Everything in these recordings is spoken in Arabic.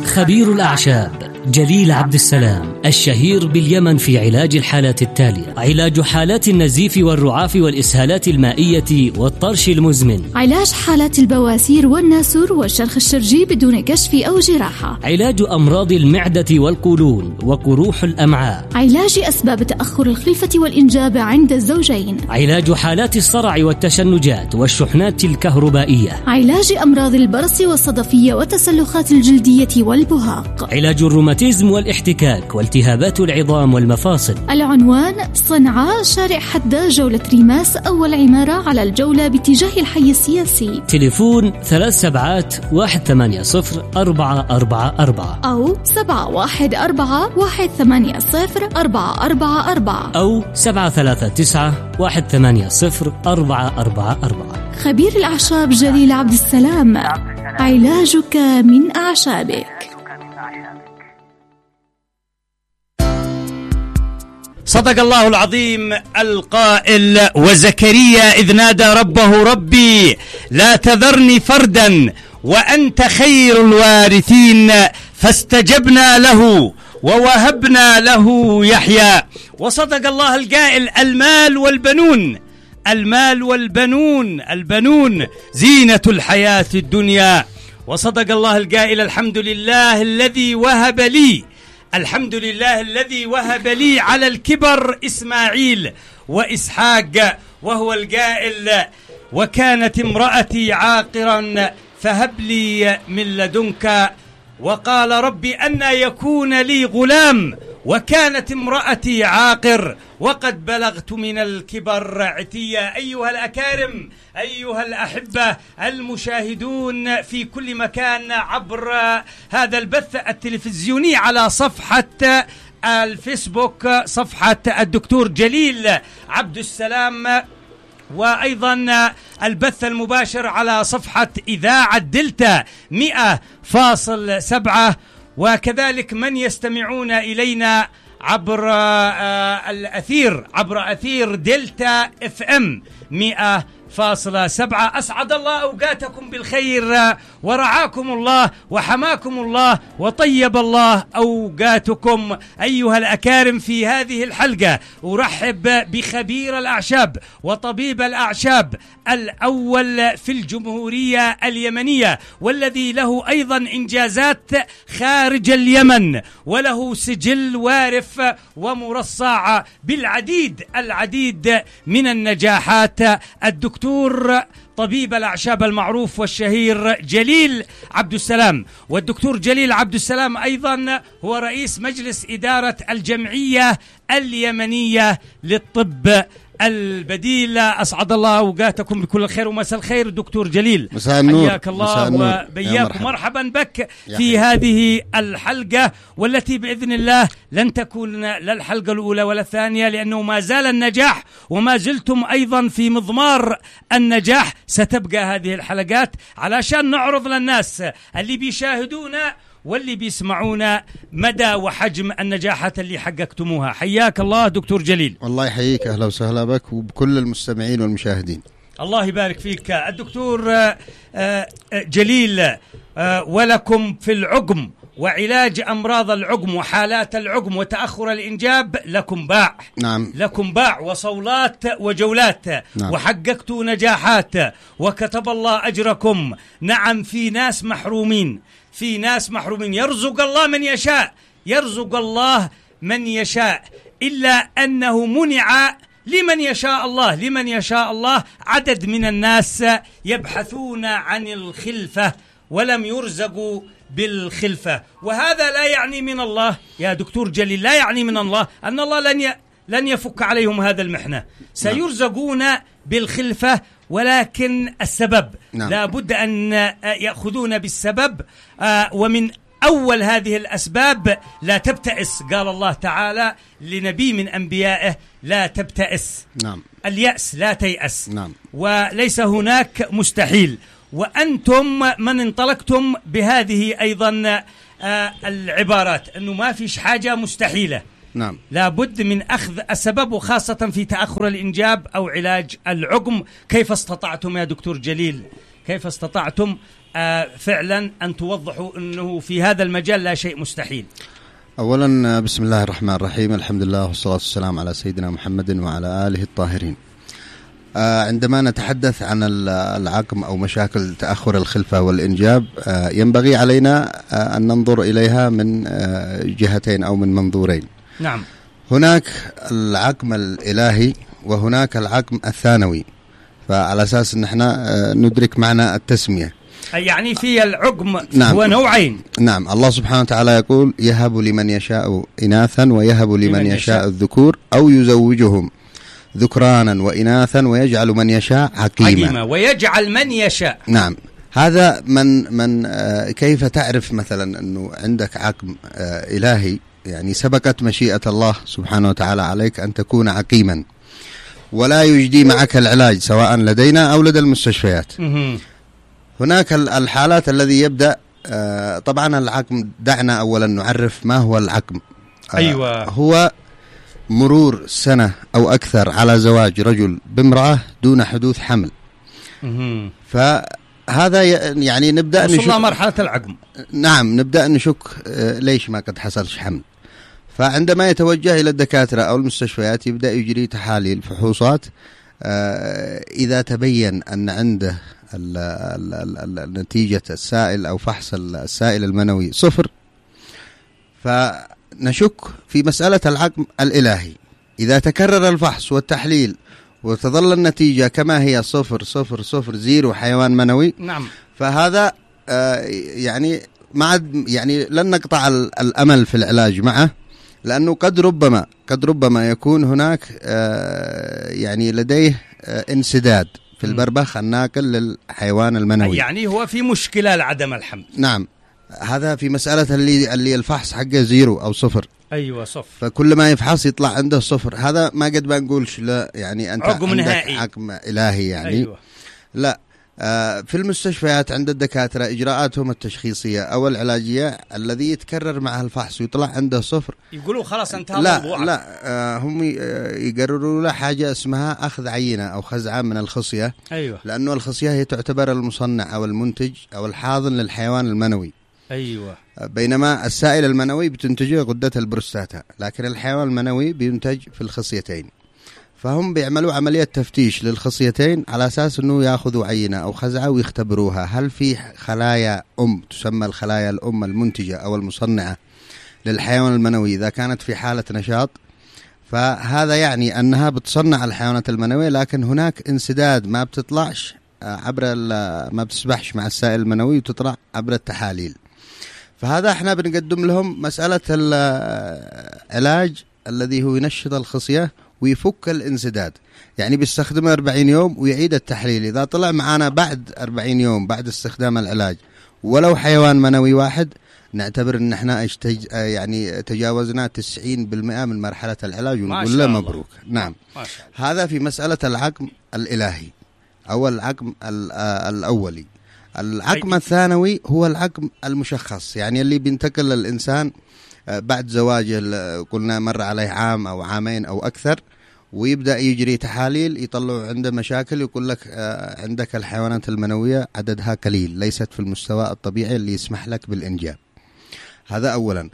خبير الأعشاب جليل عبد السلام، الشهير باليمن في علاج الحالات التالية: علاج حالات النزيف والرعاف والإسهالات المائية والطرش المزمن، علاج حالات البواسير والناسور والشرخ الشرجي بدون كشف أو جراحة، علاج أمراض المعدة والقولون وقروح الأمعاء، علاج أسباب تأخر الخلفة والإنجاب عند الزوجين، علاج حالات الصرع والتشنجات والشحنات الكهربائية، علاج أمراض البرص والصدفية والتسلخات الجلدية والبهاق، علاج الروماتيزم والاحتكاك والتهابات العظام والمفاصل. العنوان: صنعاء، شارع حدة، جولة ريماس، أول عمارة على الجولة باتجاه الحي السياسي. تليفون 37140444 أو 714-180-444 أو 739-180-444. خبير الأعشاب جليل عبد السلام، علاجك من أعشابك. صدق الله العظيم القائل: وزكريا إذ نادى ربه ربي لا تذرني فردا وأنت خير الوارثين فاستجبنا له ووهبنا له يحيى. وصدق الله القائل: المال والبنون، المال والبنون، البنون زينة الحياة الدنيا. وصدق الله القائل: الحمد لله الذي وهب لي، الحمد لله الذي وهب لي على الكبر إسماعيل وإسحاق. وهو القائل: وكانت امرأتي عاقرا فهب لي من لدنك. وقال: ربي أنى يكون لي غلام وكانت امرأتي عاقر وقد بلغت من الكبر عتيا. أيها الأكارم، أيها الأحبة المشاهدون في كل مكان عبر هذا البث التلفزيوني على صفحة الفيسبوك، صفحة الدكتور جليل عبد السلام، وأيضا البث المباشر على صفحة إذاعة دلتا 100.7، وكذلك من يستمعون إلينا عبر الأثير، عبر أثير دلتا FM 100.7. أسعد الله أوقاتكم بالخير ورعاكم الله وحماكم الله وطيب الله أوقاتكم أيها الأكارم. في هذه الحلقة أرحب بخبير الأعشاب وطبيب الأعشاب الأول في الجمهورية اليمنية، والذي له أيضا إنجازات خارج اليمن، وله سجل وارف ومرصع بالعديد العديد من النجاحات، الدكتور طبيب الأعشاب المعروف والشهير جليل عبد السلام. والدكتور جليل عبد السلام أيضا هو رئيس مجلس إدارة الجمعية اليمنية للطب البديل. أسعد الله أوقاتكم بكل الخير ومساء الخير دكتور جليل، مساء النور، حياك الله وبياكم، مرحبا بك في هذه الحلقة، والتي بإذن الله لن تكون لا الحلقة الأولى ولا الثانية، لأنه ما زال النجاح وما زلتم أيضا في مضمار النجاح. ستبقى هذه الحلقات علشان نعرض للناس اللي بيشاهدونا واللي بيسمعونا مدى وحجم النجاحات اللي حققتموها. حياك الله دكتور جليل. الله يحييك، أهلا وسهلا بك وبكل المستمعين والمشاهدين. الله يبارك فيك الدكتور جليل. ولكم في العقم وعلاج أمراض العقم وحالات العقم وتأخر الإنجاب لكم باع. نعم، لكم باع وصولات وجولات. نعم. وحققتوا نجاحات وكتب الله أجركم. نعم، في ناس محرومين، في ناس محرومين. يرزق الله من يشاء، يرزق الله من يشاء، إلا أنه منع لمن يشاء الله، لمن يشاء الله. عدد من الناس يبحثون عن الخلفة ولم يرزقوا بالخلفة، وهذا لا يعني من الله يا دكتور جليل، لا يعني من الله أن الله لن يفك عليهم هذا المحنة. سيرزقون بالخلفة، ولكن السبب لا بد أن يأخذون بالسبب، ومن أول هذه الأسباب لا تبتئس. قال الله تعالى لنبي من أنبيائه: لا تبتئس. نعم. اليأس لا تيأس. نعم. وليس هناك مستحيل. وأنتم من انطلقتم بهذه أيضا العبارات، أنه ما فيش حاجة مستحيلة. نعم. لابد من أخذ السبب، وخاصة في تأخر الإنجاب أو علاج العقم. كيف استطعتم يا دكتور جليل، كيف استطعتم فعلا أن توضحوا أنه في هذا المجال لا شيء مستحيل. أولا بسم الله الرحمن الرحيم، الحمد لله والصلاة والسلام على سيدنا محمد وعلى آله الطاهرين. عندما نتحدث عن العقم أو مشاكل تأخر الخلفة والإنجاب، ينبغي علينا أن ننظر إليها من جهتين أو من منظورين. نعم. هناك العقم الإلهي وهناك العقم الثانوي، فعلى أساس أن احنا ندرك معنى التسمية. يعني في العقم نعم. هو نوعين. نعم، الله سبحانه وتعالى يقول يهب لمن يشاء إناثا ويهب لمن يشاء الذكور أو يزوجهم ذكرانا وإناثا ويجعل من يشاء حكيما. ويجعل من يشاء. نعم، هذا من كيف تعرف مثلا أنه عندك عقم إلهي، يعني سبقت مشيئة الله سبحانه وتعالى عليك أن تكون عقيما ولا يجدي معك العلاج سواء لدينا أو لدى المستشفيات. هناك الحالات الذي يبدأ طبعا العقم، دعنا أولا نعرف ما هو العقم. أيوة. هو مرور سنة أو أكثر على زواج رجل بامرأة دون حدوث حمل. فهذا يعني نبدأ نشك مرحلة العقم. نعم، نبدأ نشك ليش ما قد حصلش حمل. فعندما يتوجه إلى الدكاترة أو المستشفيات يبدأ يجري تحاليل فحوصات. إذا تبين أن عنده نتيجة السائل أو فحص السائل المنوي 0، فنشك في مسألة العقم الإلهي. إذا تكرر الفحص والتحليل وتظل النتيجة كما هي 0 0 0 0 حيوان منوي، نعم، فهذا يعني يعني لن نقطع الأمل في العلاج معه، لأنه قد ربما يكون هناك يعني لديه انسداد في البربخ الناقل للحيوان المنوي، يعني هو في مشكلة لعدم الحمل. نعم، هذا في مسألة اللي الفحص حقه 0 أو 0. أيوة، 0. فكل ما يفحص يطلع عنده 0. هذا ما قد ما نقولش لا يعني أنت عقم عندك نهائي، عقم إلهي يعني. أيوة. لا، في المستشفيات عند الدكاترة إجراءاتهم التشخيصية أو العلاجية الذي يتكرر معه الفحص ويطلع عنده 0 يقولوا خلاص انتهى الموضوع. لا، هم يقرروا له حاجة اسمها أخذ عينة أو خزعة من الخصية. أيوة. لأنه الخصية هي تعتبر المصنع أو المنتج أو الحاضن للحيوان المنوي. أيوة. بينما السائل المنوي بتنتجه غدة البروستاتا، لكن الحيوان المنوي بينتج في الخصيتين. فهم بيعملوا عملية تفتيش للخصيتين على أساس أنه يأخذوا عينة أو خزعة ويختبروها هل في خلايا تسمى الخلايا الأم المنتجة أو المصنعة للحيوان المنوي. إذا كانت في حالة نشاط فهذا يعني أنها بتصنع الحيوانات المنوية، لكن هناك انسداد ما بتطلعش ما بتسبحش مع السائل المنوي وتطلع عبر التحاليل. فهذا احنا بنقدم لهم مسألة العلاج الذي هو ينشط الخصية ويفك الانسداد، يعني بيستخدم 40 يوم ويعيد التحليل. إذا طلع معنا بعد 40 يوم بعد استخدام العلاج ولو حيوان منوي واحد، نعتبر ان احنا يعني تجاوزنا 90% من مرحلة العلاج ونقول له مبروك. نعم، هذا في مسألة العقم الإلهي أو العقم الأولي. العقم الثانوي هو العقم المشخص، يعني اللي بينتقل للإنسان بعد زواجه، قلنا مر عليه عام أو عامين أو أكثر، ويبدأ يجري تحاليل يطلع عنده مشاكل، يقول لك عندك الحيوانات المنوية عددها قليل، ليست في المستوى الطبيعي اللي يسمح لك بالإنجاب. هذا أولا.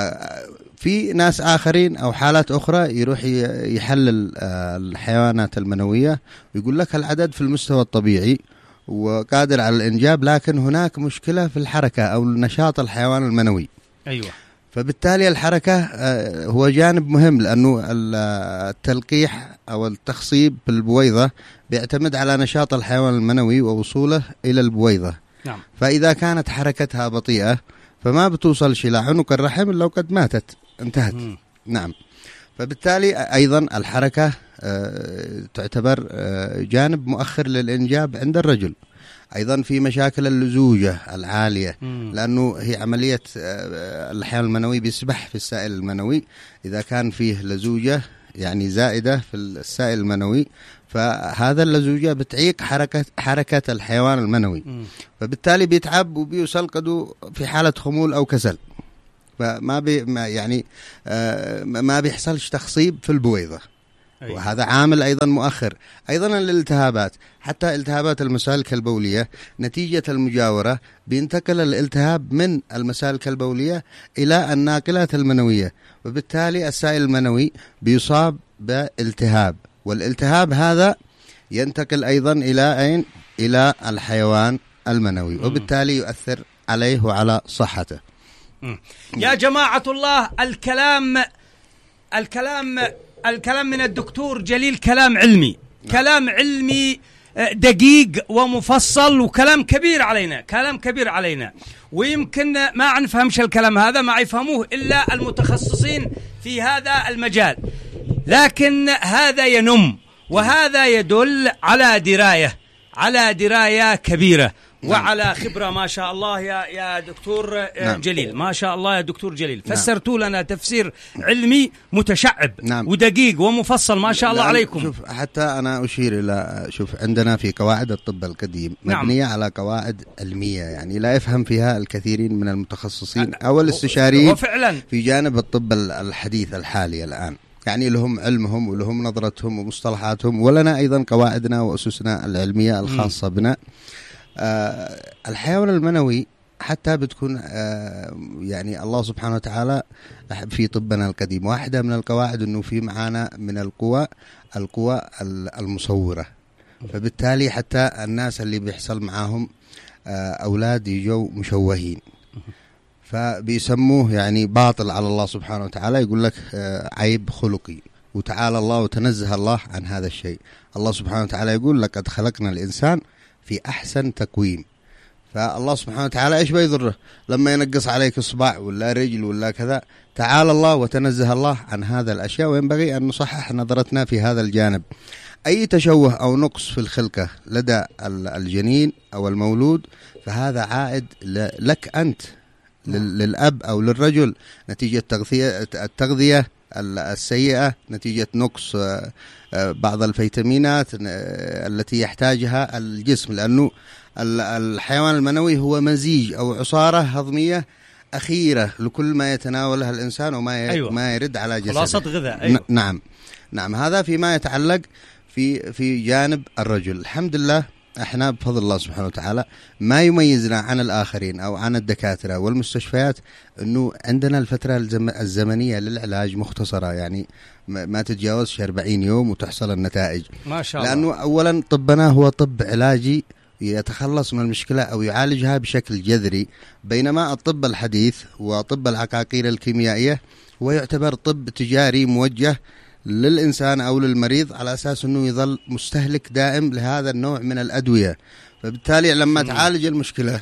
في ناس آخرين أو حالات أخرى يروح يحلل الحيوانات المنوية ويقول لك العدد في المستوى الطبيعي وقادر على الإنجاب، لكن هناك مشكلة في الحركة أو نشاط الحيوان المنوي. أيوة. فبالتالي الحركة هو جانب مهم، لأنه التلقيح أو التخصيب بالبويضة بيعتمد على نشاط الحيوان المنوي ووصوله إلى البويضة. نعم. فإذا كانت حركتها بطيئة فما بتوصلش إلى عنق الرحم إلا وقد ماتت، انتهت. نعم. فبالتالي أيضا الحركة تعتبر جانب مؤخر للإنجاب عند الرجل. أيضا في مشاكل اللزوجة العالية، لأنه هي عملية الحيوان المنوي بيسبح في السائل المنوي. إذا كان فيه لزوجة يعني زائدة في السائل المنوي، فهذا اللزوجة بتعيق حركة الحيوان المنوي، فبالتالي بيتعب وبيوصل قدو في حالة خمول أو كسل. فما ما بيحصلش تخصيب في البويضة. وهذا عامل أيضا مؤخر. أيضا الالتهابات، حتى التهابات المسالك البولية نتيجة المجاورة بينتقل الالتهاب من المسالك البولية إلى الناقلات المنوية، وبالتالي السائل المنوي بيصاب بالتهاب، والالتهاب هذا ينتقل أيضا إلى أين؟ إلى الحيوان المنوي، وبالتالي يؤثر عليه وعلى صحته. يا جماعة الله، الكلام من الدكتور جليل كلام علمي، كلام علمي دقيق ومفصل، وكلام كبير علينا، ويمكن ما نفهمش الكلام هذا، ما يفهموه إلا المتخصصين في هذا المجال، لكن هذا ينم وهذا يدل على دراية كبيرة وعلى خبرة ما شاء الله يا دكتور جليل. ما شاء الله يا دكتور جليل، فسرتوا لنا تفسير علمي متشعب ودقيق ومفصل، ما شاء الله عليكم. شوف، حتى أنا أشير إلى عندنا في قواعد الطب القديم مبنية على قواعد علمية، يعني لا يفهم فيها الكثيرين من المتخصصين أو الاستشاريين في جانب الطب الحديث الحالي الآن، يعني لهم علمهم ولهم نظرتهم ومصطلحاتهم، ولنا أيضا قواعدنا وأسسنا العلمية الخاصة بنا. الحيوان المنوي حتى بتكون يعني الله سبحانه وتعالى في طبنا القديم واحدة من القواعد أنه في معانا من القوى المصورة، فبالتالي حتى الناس اللي بيحصل معاهم أولاد يجوا مشوهين فبيسموه يعني باطل على الله سبحانه وتعالى، يقول لك عيب خلقي، وتعالى الله وتنزه الله عن هذا الشيء. الله سبحانه وتعالى يقول لقد خلقنا الإنسان في أحسن تقويم، فالله سبحانه وتعالى إيش بيضره لما ينقص عليك إصبع ولا رجل ولا كذا؟ تعالى الله وتنزه الله عن هذا الأشياء، وينبغي أن نصحح نظرتنا في هذا الجانب. أي تشوه أو نقص في الخلقة لدى الجنين أو المولود فهذا عائد لك أنت، للأب أو للرجل، نتيجة التغذية السيئة، نتيجة نقص بعض الفيتامينات التي يحتاجها الجسم، لأنه الحيوان المنوي هو مزيج أو عصارة هضمية أخيرة لكل ما يتناوله الإنسان وما ما يرد على جسده، خلاصة غذاء. نعم هذا فيما يتعلق في جانب الرجل. الحمد لله احنا بفضل الله سبحانه وتعالى ما يميزنا عن الآخرين أو عن الدكاترة والمستشفيات أنه عندنا الفترة الزمنية للعلاج مختصرة، يعني ما تتجاوزش 40 يوم وتحصل النتائج ما شاء الله. لأنه أولا طبنا هو طب علاجي يتخلص من المشكلة أو يعالجها بشكل جذري، بينما الطب الحديث وطب العقاقير الكيميائية هو يعتبر طب تجاري موجه للإنسان أو للمريض على أساس أنه يظل مستهلك دائم لهذا النوع من الأدوية، فبالتالي لما تعالج المشكلة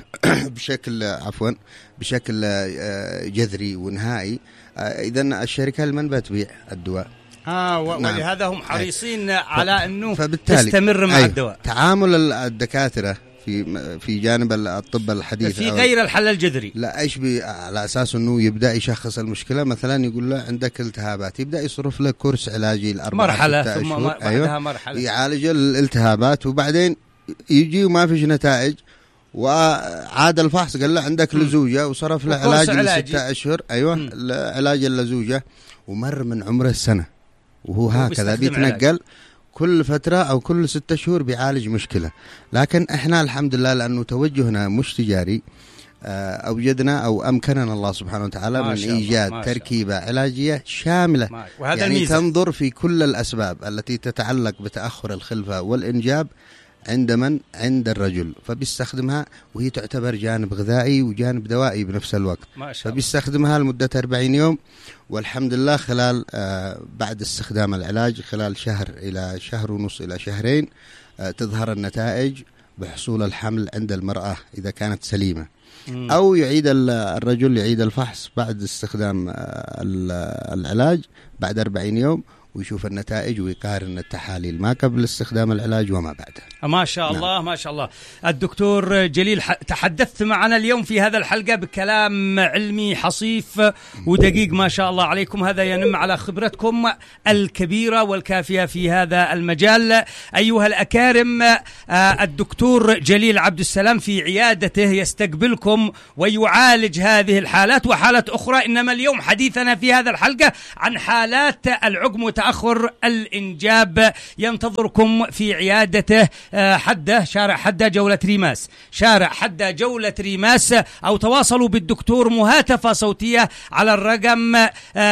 بشكل جذري ونهائي، إذن الشركة من بتبيع الدواء. ولهذا هم حريصين على أنه تستمر مع الدواء. تعامل الدكاترة في جانب الطب الحديث في غير الحل الجذري، لا ايش على اساس انه يبدا يشخص المشكله، مثلا يقول له عندك التهابات، يبدا يصرف له كورس علاجي مرحله ثم بعدها مرحله يعالج الالتهابات، وبعدين يجي وما فيش نتائج، وعاد الفحص قال له عندك لزوجه وصرف له علاج ل6 أشهر، علاج اللزوجه، ومر من عمره السنة وهو هكذا بيتنقل كل فترة أو كل 6 شهور بيعالج مشكلة. لكن إحنا الحمد لله لأنه توجهنا مش تجاري، أوجدنا أو أمكننا الله سبحانه وتعالى من إيجاد تركيبة علاجية شاملة، وهذا يعني الميزة. تنظر في كل الأسباب التي تتعلق بتأخر الخلفة والإنجاب عند الرجل، فبيستخدمها وهي تعتبر جانب غذائي وجانب دوائي بنفس الوقت، فبيستخدمها لمدة 40 يوم، والحمد لله خلال بعد استخدام العلاج خلال شهر إلى شهر ونص إلى شهرين تظهر النتائج بحصول الحمل عند المرأة إذا كانت سليمة، أو الرجل يعيد الفحص بعد استخدام العلاج بعد 40 يوم ويشوف النتائج ويقارن التحاليل ما قبل استخدام العلاج وما بعده. ما شاء الله ما شاء الله. الدكتور جليل تحدثت معنا اليوم في هذا الحلقة بكلام علمي حصيف ودقيق ما شاء الله عليكم، هذا ينم على خبرتكم الكبيرة والكافية في هذا المجال. أيها الأكارم، الدكتور جليل عبد السلام في عيادته يستقبلكم ويعالج هذه الحالات وحالات أخرى، إنما اليوم حديثنا في هذا الحلقة عن حالات العقم تأخر الإنجاب ينتظركم في عيادته حدة، شارع حدة جولة ريماس، شارع حدة جولة ريماس، أو تواصلوا بالدكتور مهاتفة صوتية على الرقم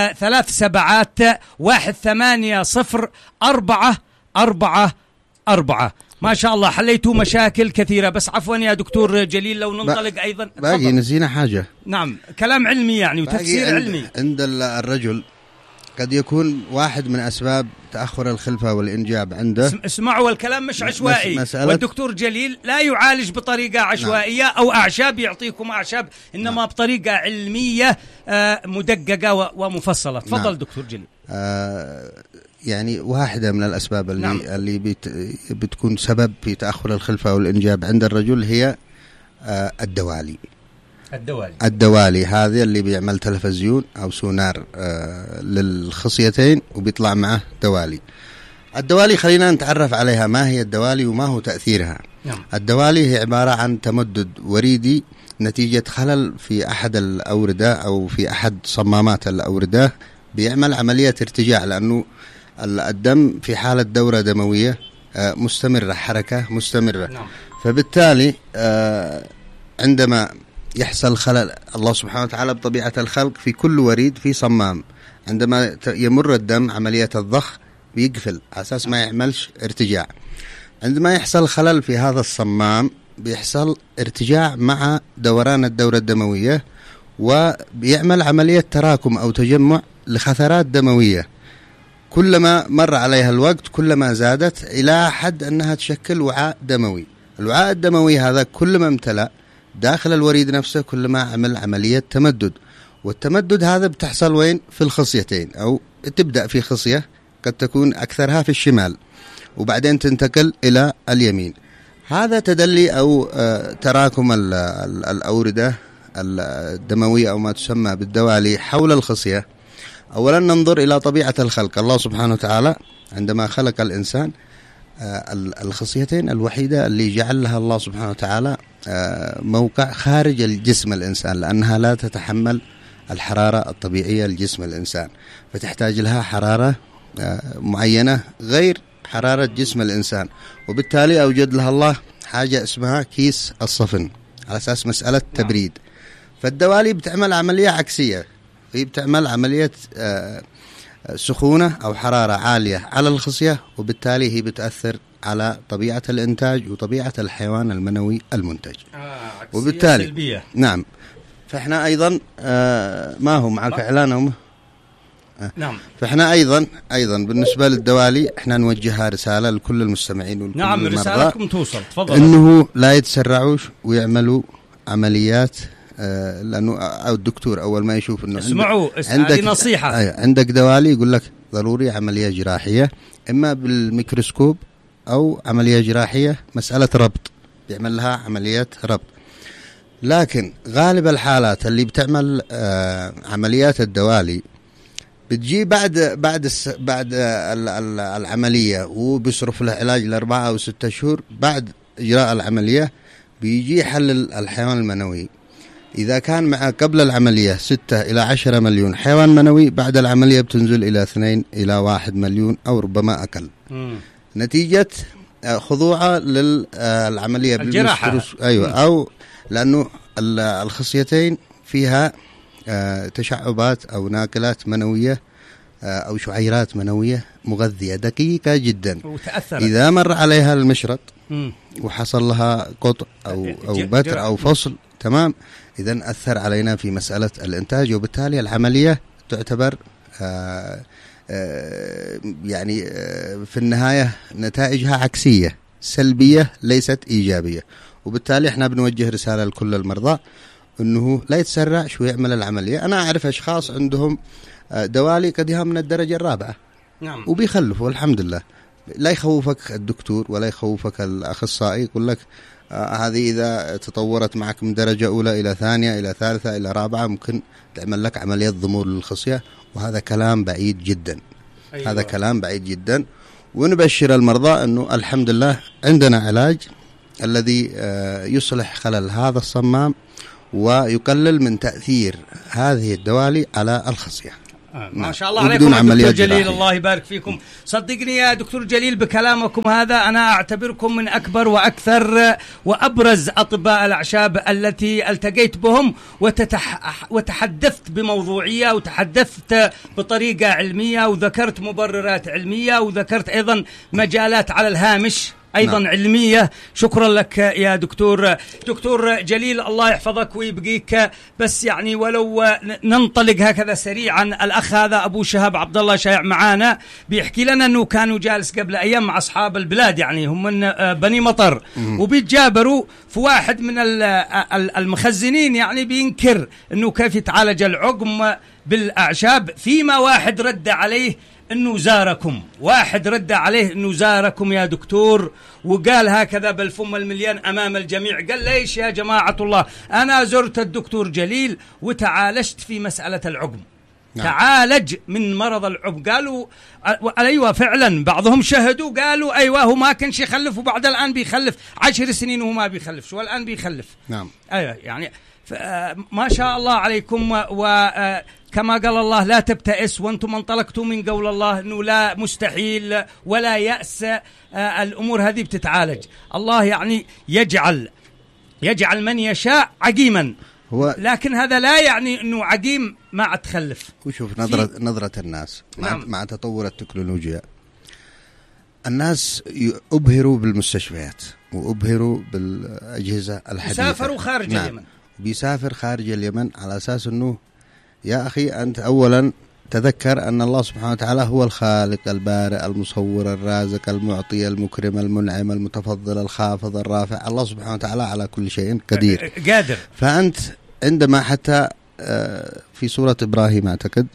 37180444. ما شاء الله حليتوا مشاكل كثيرة. بس عفوا يا دكتور جليل لو ننطلق أيضا باقي نسينا حاجة. نعم، كلام علمي يعني وتفسير علمي. عند الرجل قد يكون واحد من أسباب تأخر الخلفة والإنجاب عنده. اسمعوا الكلام مش عشوائي، والدكتور جليل لا يعالج بطريقة عشوائية أو أعشاب يعطيكم أعشاب، إنما بطريقة علمية مدققة ومفصلة. تفضل دكتور جليل. يعني واحدة من الأسباب اللي بتكون سبب في تأخر الخلفة والإنجاب عند الرجل هي الدوالي هذه اللي بيعمل تلفزيون أو سونار للخصيتين وبيطلع معه دوالي. الدوالي خلينا نتعرف عليها، ما هي الدوالي وما هو تأثيرها. الدوالي هي عبارة عن تمدد وريدي نتيجة خلل في أحد الأوردة أو في أحد صمامات الأوردة، بيعمل عملية ارتجاع، لأنه الدم في حالة دورة دموية مستمرة، حركة مستمرة. فبالتالي عندما يحصل خلل، الله سبحانه وتعالى بطبيعة الخلق في كل وريد في صمام، عندما يمر الدم عملية الضخ بيقفل على أساس ما يعملش ارتجاع. عندما يحصل خلل في هذا الصمام بيحصل ارتجاع مع دوران الدورة الدموية، وبيعمل عملية تراكم أو تجمع لخثرات دموية. كلما مر عليها الوقت كلما زادت إلى حد أنها تشكل وعاء دموي. الوعاء الدموي هذا كلما امتلأ داخل الوريد نفسه كلما عمل عملية تمدد، والتمدد هذا بتحصل وين؟ في الخصيتين، أو تبدأ في خصية قد تكون أكثرها في الشمال وبعدين تنتقل إلى اليمين. هذا تدلي أو تراكم الأوردة الدموية أو ما تسمى بالدوالي حول الخصية. أولا ننظر إلى طبيعة الخلق. الله سبحانه وتعالى عندما خلق الإنسان الخصيتين الوحيدة اللي جعل لها الله سبحانه وتعالى موقع خارج الجسم الإنسان، لأنها لا تتحمل الحرارة الطبيعية لجسم الإنسان، فتحتاج لها حرارة معينة غير حرارة جسم الإنسان، وبالتالي أوجد لها الله حاجة اسمها كيس الصفن على أساس مسألة تبريد. فالدوالي بتعمل عملية عكسية، هي بتعمل عملية سخونة أو حرارة عالية على الخصية، وبالتالي هي بتأثر على طبيعة الإنتاج وطبيعة الحيوان المنوي المنتج. وبالتالي سلبية. نعم. فإحنا أيضا ما هو معك إعلانهم. نعم. فإحنا أيضا بالنسبة للدوالي إحنا نوجهها رسالة لكل المستمعين والكل نعم المرضى. رسالتكم توصل. تفضل. إنه لا يتسرعوش ويعملوا عمليات، لأنه أو الدكتور أول ما يشوف إنه اسمعوا عندك نصيحة، عندك دوالي يقول لك ضروري عملية جراحية، إما بالميكروسكوب أو عملية جراحية، مسألة ربط، بيعمل لها عملية ربط. لكن غالب الحالات اللي بتعمل عمليات الدوالي بتجي بعد العملية، وبيصرف له علاج ل4 أو 6 شهور بعد إجراء العملية، بيجي حل الحيوان المنوي. إذا كان مع قبل العملية 6 إلى 10 مليون حيوان منوي، بعد العملية بتنزل إلى 2 إلى 1 مليون أو ربما أقل، نتيجة خضوعه للعملية الجراحة. أيوة. أو لأنه الخصيتين فيها تشعبات أو ناقلات منوية أو شعيرات منوية مغذية دقيقة جدا، إذا مر عليها المشرط وحصل لها قطع أو بتر أو فصل، تمام، إذن أثر علينا في مسألة الإنتاج، وبالتالي العملية تعتبر يعني في النهاية نتائجها عكسية، سلبية ليست إيجابية. وبالتالي احنا بنوجه رسالة لكل المرضى انه لا يتسرع شو يعمل العملية. انا اعرف اشخاص عندهم دوالي قد من الدرجة 4 نعم، وبيخلفوا الحمد لله. لا يخوفك الدكتور ولا يخوفك الأخصائي، يقول لك هذه إذا تطورت معك من درجة أولى إلى ثانية إلى ثالثة إلى 4 ممكن تعمل لك عملية ضمور للخصية، وهذا كلام بعيد جدا. أيوة. هذا كلام بعيد جدا. ونبشر المرضى أنه الحمد لله عندنا علاج الذي يصلح خلل هذا الصمام ويقلل من تأثير هذه الدوالي على الخصية. ما شاء الله عليكم دكتور جليل، الله يبارك فيكم. صدقني يا دكتور جليل بكلامكم هذا أنا أعتبركم من أكبر وأكثر وأبرز أطباء الأعشاب التي التقيت بهم، وتحدثت بموضوعية وتحدثت بطريقة علمية وذكرت مبررات علمية وذكرت أيضا مجالات على الهامش أيضا علمية. شكرا لك يا دكتور جليل، الله يحفظك ويبقيك. بس يعني ولو ننطلق هكذا سريعا، الأخ هذا أبو شهاب عبد الله شايع معانا بيحكي لنا أنه كانوا جالس قبل أيام مع أصحاب البلاد، يعني هم من بني مطر، وبيتجابروا في واحد من المخزنين يعني بينكر أنه كيف يتعالج العقم بالأعشاب، فيما واحد رد عليه انه زاركم، واحد رد عليه انه زاركم يا دكتور، وقال هكذا بالفم المليان امام الجميع، قال ليش يا جماعة الله انا زرت الدكتور جليل وتعالجت في مسألة العقم. تعالج من مرض العقم. قالوا ايوه فعلا، بعضهم شهدوا قالوا ايوه هو ما كانش يخلف، وبعد الان بيخلف 10 سنين وهو ما بيخلفش، والان بيخلف. نعم ايوه يعني ما شاء الله عليكم. كما قال الله لا تبتئس، وانتم انطلقتوا من قول الله انه لا مستحيل ولا يأس، الامور هذه بتتعالج. الله يعني يجعل من يشاء عقيما، لكن هذا لا يعني انه عقيم ما تخلف. وشوف نظرة الناس مع تطور التكنولوجيا، الناس أبهروا بالمستشفيات وأبهروا بالأجهزة الحديثة، سافروا خارج اليمن، بيسافر خارج اليمن على أساس أنه يا أخي أنت أولا تذكر أن الله سبحانه وتعالى هو الخالق البارئ المصور الرازق المعطي المكرم المنعم المتفضل الخافض الرافع. الله سبحانه وتعالى على كل شيء قادر. فأنت عندما حتى في سورة إبراهيم أعتقد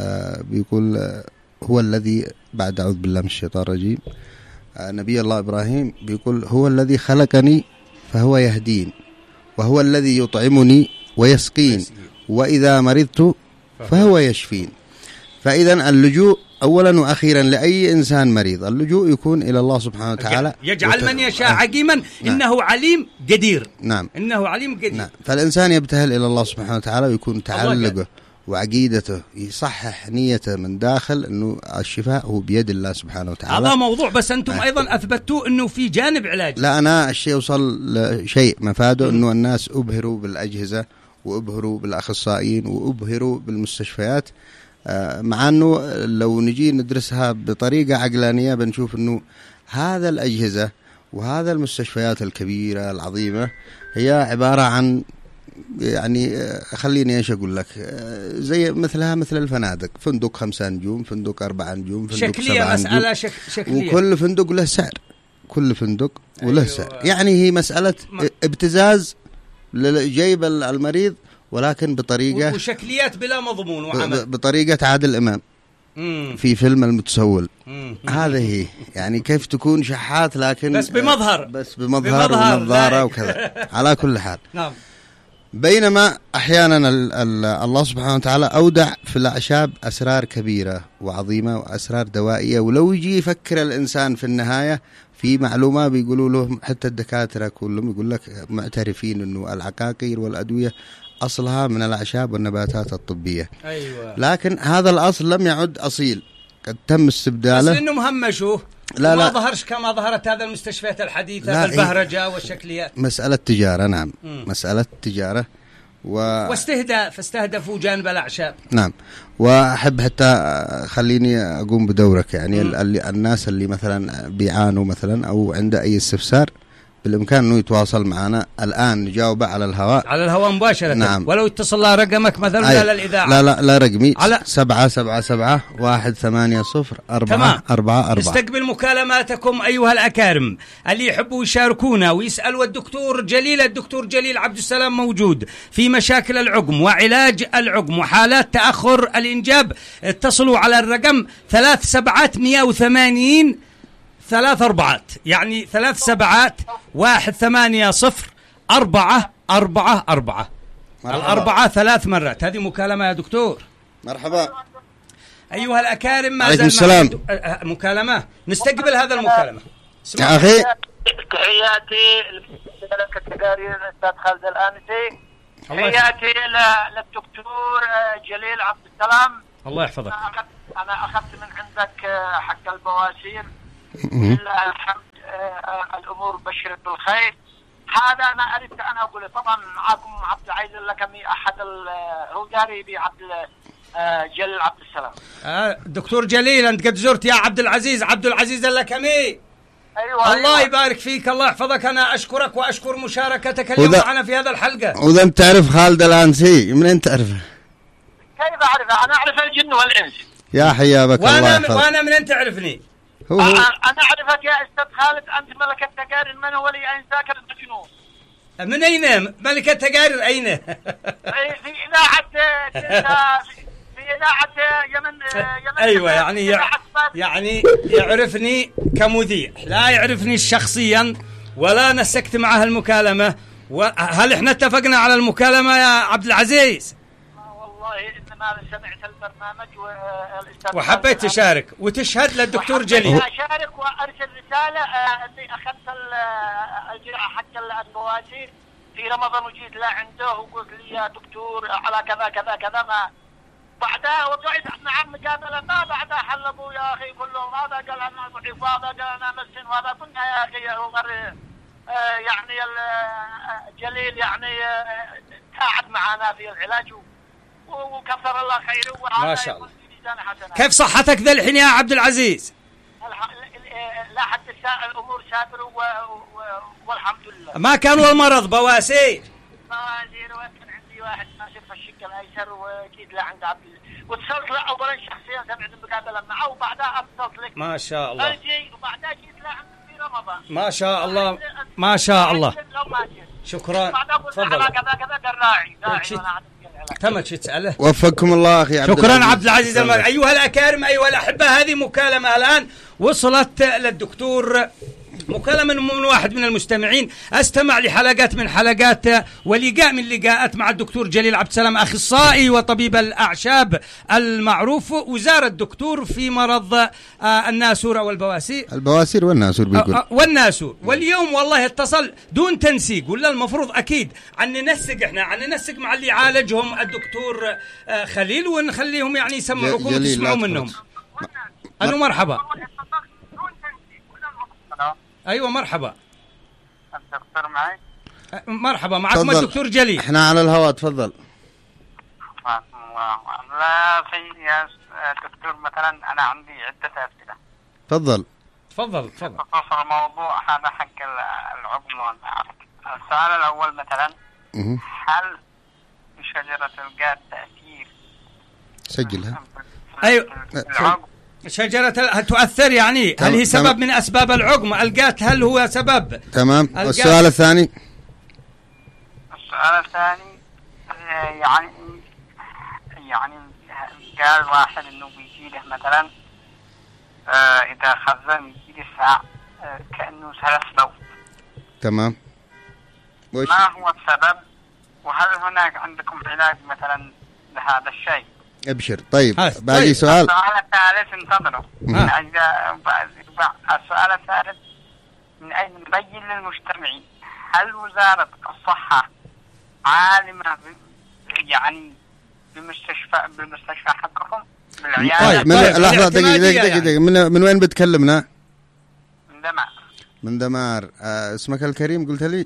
بيقول هو الذي، بعد أعوذ بالله من الشيطان الرجيم، نبي الله إبراهيم بيقول هو الذي خلقني فهو يهدين، وهو الذي يطعمني ويسقين، وإذا مرضت فهو يشفين. فإذا اللجوء أولا وأخيرا لأي إنسان مريض اللجوء يكون إلى الله سبحانه وتعالى. يجعل من يشاء عقيما. إنه عليم قدير. نعم إنه عليم قدير. نعم. فالإنسان يبتهل إلى الله سبحانه وتعالى ويكون تعلقه وعقيدته يصحح نيته من داخل أنه الشفاء هو بيد الله سبحانه وتعالى. هذا موضوع، بس أنتم أيضا أثبتوا أنه في جانب علاج. لا، أنا الشيء وصل لشيء مفاده أنه الناس أبهروا بالأجهزة وأبهروا بالأخصائيين وأبهروا بالمستشفيات، مع أنه لو نجي ندرسها بطريقة عقلانية بنشوف أنه هذا الأجهزة وهذا المستشفيات الكبيرة العظيمة هي عبارة عن يعني خليني ايش اقول لك، زي مثلها مثل الفنادق، فندق 5 نجوم، فندق 4 نجوم، فندق 7 نجوم، شكلية مسألة شكلية، وكل فندق له سعر، كل فندق وله سعر. يعني هي مسألة ابتزاز لجيب المريض، ولكن بطريقة وشكليات بلا مضمون وعمل، بطريقة عادل إمام في فيلم المتسول. هذه يعني كيف تكون شحات لكن بس بمظهر ونظارة وكذا. على كل حال نعم. بينما أحيانا الله سبحانه وتعالى أودع في الأعشاب أسرار كبيرة وعظيمة وأسرار دوائية، ولو يجي يفكر الإنسان في النهاية في معلومة بيقولوا له حتى الدكاترة كلهم يقول لك معترفين أنه العقاقير والأدوية أصلها من الأعشاب والنباتات الطبية. أيوة. لكن هذا الأصل لم يعد أصيل، قد تم استبداله، بس إنه مهمشوه ما ظهرش كما ظهرت هذا المستشفيات الحديثة بالبهرجة والشكليات. مسألة تجارة. نعم. مسألة تجارة استهدفوا جانب الأعشاب. نعم. وأحب حتى خليني أقوم بدورك، يعني الناس اللي مثلا بيعانوا مثلا أو عنده أي استفسار بالإمكان أنه يتواصل معنا الآن نجاوبه على الهواء مباشرة. نعم. ولو اتصل له رقمك مثلا على الإذاعة. لا رقمي على 777-180-444. نستقبل مكالماتكم أيها الأكارم اللي يحبوا يشاركونا ويسألوا الدكتور جليل عبد السلام موجود في مشاكل العقم وعلاج العقم وحالات تأخر الإنجاب. اتصلوا على الرقم 37180 3 4، يعني 37180-444. الأربعة 3 مرات. هذه مكالمة يا دكتور. مرحبا أيها الأكارم. ما عليكم السلام. مكالمة نستقبل هذا المكالمة. يا أخي تحياتي للملك التجاري الأستاذ خالد الآنسي، تحياتي للدكتور جليل عبد السلام. الله يحفظك. أنا أخذت من عندك حق البواسير، لله الحمد. الأمور بشرت بالخير. هذا أنا أردت أنا أقول. طبعا معكم عبد العزيز اللكمي، أحد هو داري بعبد جليل عبد السلام. دكتور جليل، أنت قد زرت يا عبد العزيز اللكمي. أيوة الله أيوة. يبارك فيك، الله يحفظك. أنا أشكرك وأشكر مشاركتك اليوم معنا في هذا الحلقة. وإذا أنت تعرف خالد الأنسي، من أنت تعرفه؟ كيف أعرفه؟ أنا أعرف الجن والإنس. يا حيابك الله يحفظك. وأنا من أنت تعرفني؟ أنا أعرفك يا أستاذ خالد، أنت ملك التقارير من هو لي أين ذاكر المجنون؟ من أين ملك التقارير؟ أين؟ في إذاعة في إذاعة يمن. أيوة، يعني يعرفني كمذيع، لا يعرفني شخصيا ولا نسكت معه المكالمة. هل احنا اتفقنا على المكالمة يا عبد العزيز؟ والله إنما سمعت البرنامج والأستاذ وحبيت تشارك وتشهد للدكتور جليل. أشارك وأرسل رسالة أني أخذت الجرعة حق البواسير في رمضان، وجيت لا وقلت لي يا دكتور على كذا كذا كذا. ما بعدها وقعت مع مقابلة، ما بعدها حلبوا يا أخي كلهم. هذا قال أنا ضعيف، هذا قال أنا مسن، وهذا قلنا يا أخي يا عمر يعني الجليل يعني ساعد معنا في العلاج وكثر الله خيره. ما شاء الله. كيف صحتك ذا الحين يا عبد العزيز؟ لا حتى الأمور سافر والحمد لله. ما كان المرض بواسير؟ بواسير، وكان عندي واحد ماشي في الشق الأيسر، وجيت لعند عبد واتصلت له أولا شخصيا، سمعت المقابلة معه، وبعدها اتصلت لك. ما شاء الله. وبعدها جيت لعند في رمضان. ما شاء الله ما شاء الله. شكرا. تفضل. كذا الراعي تمت شو تسأله. وفقكم الله أخي عبد شكرا عبد العزيز المالك. أيها الأكارم، أيها الأحبة، هذه مكالمة الآن وصلت للدكتور، مكالمة من واحد من المستمعين. استمع لحلقات من حلقات ولقاء من لقاءات مع الدكتور جليل عبد السلام، أخصائي وطبيب الأعشاب المعروف، وزار الدكتور في مرض الناسور أو البواسير والناسور بيقول والناسور. واليوم والله اتصل دون تنسيق، ولا المفروض أكيد عن ننسق مع اللي يعالجهم الدكتور خليل، ونخليهم يعني يسمعوكم وتسمعوا منهم. ألو مرحبا. أيوة مرحبا. الدكتور معي؟ مرحبا، معكم الدكتور جليل. احنا على الهواء، تفضل. لا في يا دكتور، مثلا أنا عندي عدة أسئلة. تفضل. بخصوص الموضوع هذا حق العقم. السؤال الأول مثلا، هل شجرة القاد تأثير؟ سجلها. أيوة. شجرة تؤثر يعني، هل هي سبب من أسباب العقم؟ القات هل هو سبب؟ تمام. السؤال الثاني يعني قال واحد إنه بيجيله مثلا إذا خزن يجيله ساعة كأنه سلس بول. تمام. ما هو السبب؟ وهل هناك عندكم علاج مثلا لهذا الشيء؟ ابشر. طيب باقي سؤال. السؤال الثالث انتظروا. السؤال الثالث، من أجل نبين للمجتمعين، هل وزارة الصحة عالمة يعني بالمستشفى حقكم بالعيادة؟ طيب لحظة، دقيقة. من وين بتكلمنا؟ من دمار. اسمك الكريم قلت لي؟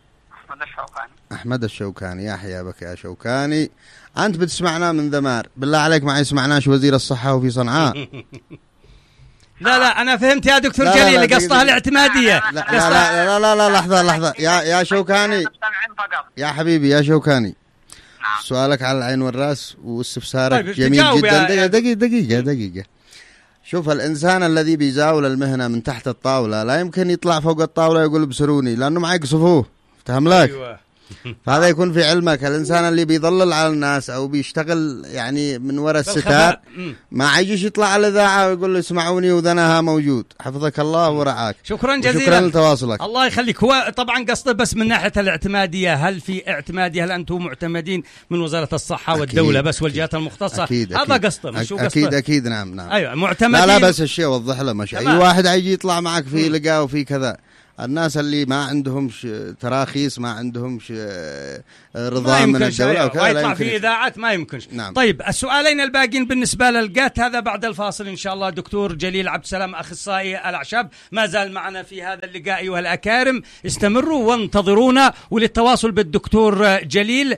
أحمد الشوكاني. يا حيابك يا شوكاني، أنت بتسمعنا من دمار، بالله عليك ما يسمعناش وزير الصحة وفي صنعاء؟ لا أنا فهمت يا دكتور جليل، قصدها الاعتمادية. لا لحظة يا شوكاني، يا حبيبي يا شوكاني، سؤالك على العين والرأس واستفسارك جميل جدا. دقيقة. شوف، الإنسان الذي بيزاول المهنة من تحت الطاولة لا يمكن يطلع فوق الطاولة يقول بسروني، لأنه ما يقصفوه. فهم لك؟ أيوة. فهذا يكون في علمك. الإنسان اللي بيضلل على الناس أو بيشتغل يعني من وراء الستار ما عايش يطلع على الإذاعة ويقول له اسمعوني وذنها موجود. حفظك الله ورعاك. شكرا جزيلا. شكرا لتواصلك. الله يخليك. هو طبعا قصده بس من ناحية الاعتمادية، هل في اعتمادية؟ هل أنتم معتمدين من وزارة الصحة والدولة بس والجهات المختصة؟ هذا قصده مش قصده. أكيد نعم. أيوة معتمدين. لا بس الشيء وضح له، مش أي واحد عيجي يطلع معك في لقاء وفي كذا. الناس اللي ما عندهمش تراخيص، ما عندهمش رضا من الدولة ويطلع في إذاعات ما يمكنش. نعم. طيب السؤالين الباقين بالنسبة للقات هذا بعد الفاصل إن شاء الله. دكتور جليل عبد السلام أخصائي الأعشاب ما زال معنا في هذا اللقاء أيها الأكارم، استمروا وانتظرونا. وللتواصل بالدكتور جليل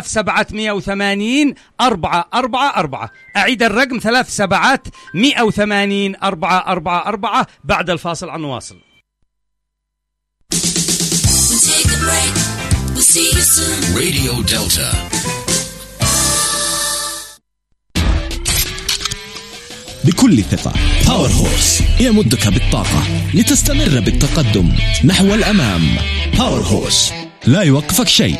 3780-444. أعيد الرقم 3780-444. بعد الفاصل عنواصل. Radio Delta. بكل ثقة باور هورس يمدك بالطاقة لتستمر بالتقدم نحو الأمام. باور هورس لا يوقفك شيء.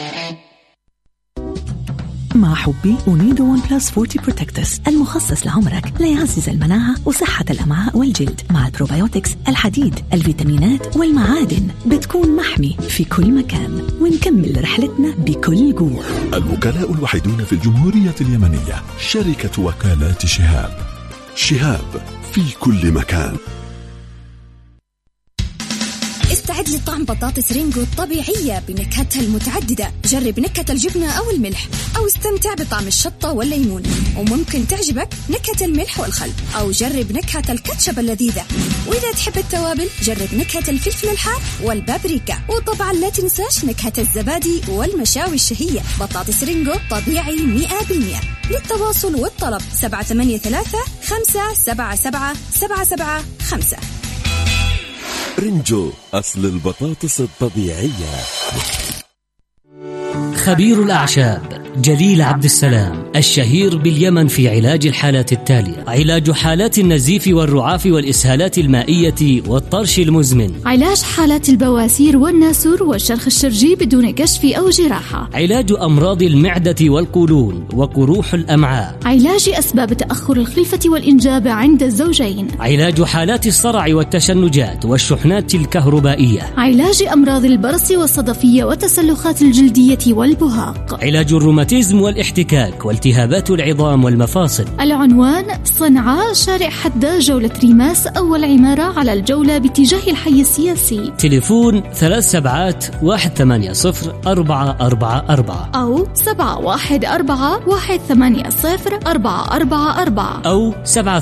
مع حبي أنيد ون بلس 40 بروتكتس المخصص لعمرك ليعزز المناعة وصحة الأمعاء والجلد مع البروبيوتكس، الحديد، الفيتامينات والمعادن. بتكون محمي في كل مكان، ونكمل رحلتنا بكل قوة. الوكلاء الوحيدون في الجمهورية اليمنية شركة وكالات شهاب. شهاب في كل مكان. استعد لطعم بطاطس رينجو الطبيعية بنكهتها المتعددة. جرب نكهة الجبنة أو الملح، أو استمتع بطعم الشطة والليمون، وممكن تعجبك نكهة الملح والخل، أو جرب نكهة الكاتشب اللذيذة. وإذا تحب التوابل جرب نكهة الفلفل الحار والبابريكا، وطبعا لا تنساش نكهة الزبادي والمشاوي الشهية. بطاطس رينجو طبيعي 100%. للتواصل والطلب 783-577-775. رينجو أصل البطاطس الطبيعية. خبير الأعشاب جليل عبد السلام الشهير باليمن في علاج الحالات التالية: علاج حالات النزيف والرعاف والإسهالات المائية والطرش المزمن، علاج حالات البواسير والناسور والشرخ الشرجي بدون كشف أو جراحة، علاج أمراض المعدة والقولون وقروح الأمعاء، علاج أسباب تأخر الخلفة والإنجاب عند الزوجين، علاج حالات الصرع والتشنجات والشحنات الكهربائية، علاج أمراض البرص والصدفية والتسلخات الجلدية والبهاق، علاج الروماتيزم والاحتكاك والتهابات العظام والمفاصل. العنوان صنعاء، شارع حداد، جولة ريماس، أول عمارة على الجولة باتجاه الحي السياسي. تليفون 378-444 أو 714-180-444 أو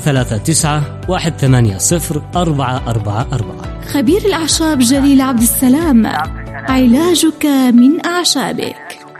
739-180-444. خبير الأعشاب جليل عبد السلام، علاجك من أعشابك.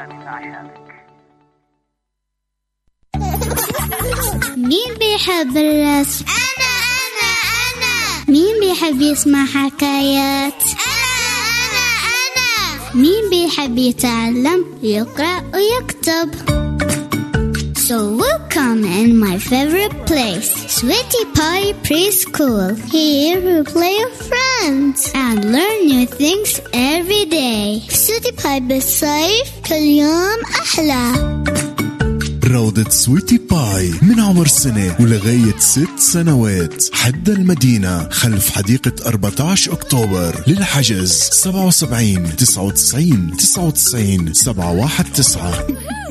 مين بيحب الرسم؟ أنا. مين بيحب يسمع حكايات؟ أنا. مين بيحب يتعلم يقرأ ويكتب؟ So welcome in my favorite place, Sweetie Pie Preschool. Here we play with friends and learn new things every day. Sweetie Pie بالصيف كل يوم أحلى. روضة سويتي باي من عمر سنة ولغاية 6 سنوات. حد المدينة خلف حديقة 14 أكتوبر. للحجز 77 99 99 719.